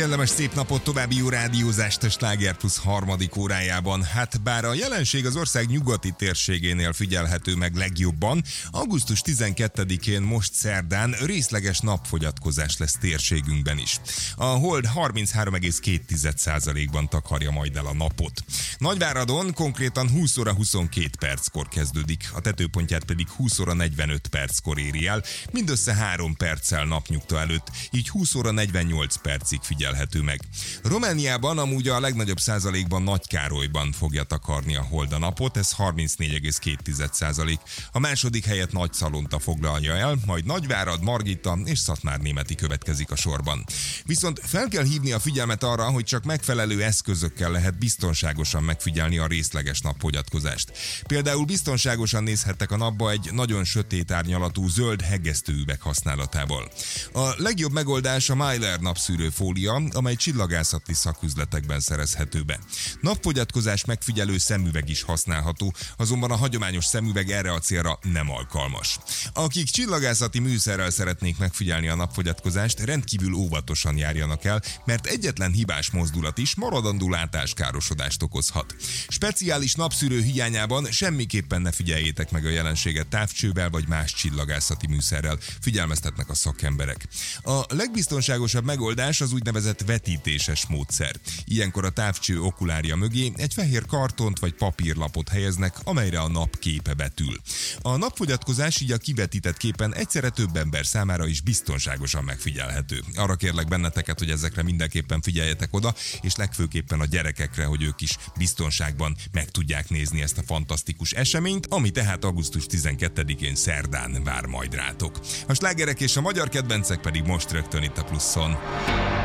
kellemes szép napot, további jó rádiózást a Sláger Plus harmadik órájában. Hát bár a jelenség az ország nyugati térségénél figyelhető meg legjobban, augusztus 12-én most szerdán részleges napfogyatkozás lesz térségünkben is. A hold 33,2%-ban takarja majd el a napot. Nagyváradon konkrétan 20 óra 22 perckor kezdődik, a tetőpontját pedig 20 óra 45 perckor éri el, mindössze 3 perccel napnyugta előtt, így 20 óra 48 percig figyelhető meg. Romániában amúgy a legnagyobb százalékban Nagykárolyban fogja takarni a hold a napot, ez 34,2%. A második helyet Nagyszalonta foglalja el, majd Nagyvárad, Margita és Szatmárnémeti következik a sorban. Viszont fel kell hívni a figyelmet arra, hogy csak megfelelő eszközökkel lehet biztonságosan megfigyelni a részleges napfogyatkozást. Például biztonságosan nézhettek a napba egy nagyon sötét árnyalatú zöld hegesztőüveg használatával. A legjobb megoldás a Myler napszűrő fólia, amely csillagászati szaküzletekben szerezhető be. Napfogyatkozás megfigyelő szemüveg is használható, azonban a hagyományos szemüveg erre a célra nem alkalmas. Akik csillagászati műszerrel szeretnék megfigyelni a napfogyatkozást, rendkívül óvatosan járjanak el, mert egyetlen hibás mozdulat is maradandó látáskárosodást okozhat. Speciális napszűrő hiányában semmiképpen ne figyeljétek meg a jelenséget távcsővel vagy más csillagászati műszerrel, figyelmeztetnek a szakemberek. A legbiztonságosabb megoldás az úgynevezett vetítéses módszer. Ilyenkor a távcső okulárja mögé egy fehér kartont vagy papírlapot helyeznek, amelyre a nap képe betül. A napfogyatkozás így a kivetített képen egyszerre több ember számára is biztonságosan megfigyelhető. Arra kérlek benneteket, hogy ezekre mindenképpen figyeljetek oda, és legfőképpen a gyerekekre, hogy ők is biztonságban meg tudják nézni ezt a fantasztikus eseményt, ami tehát augusztus 12-én szerdán vár majd rátok. A slágerek és a magyar kedvencek pedig most rögtön itt a Pluszon.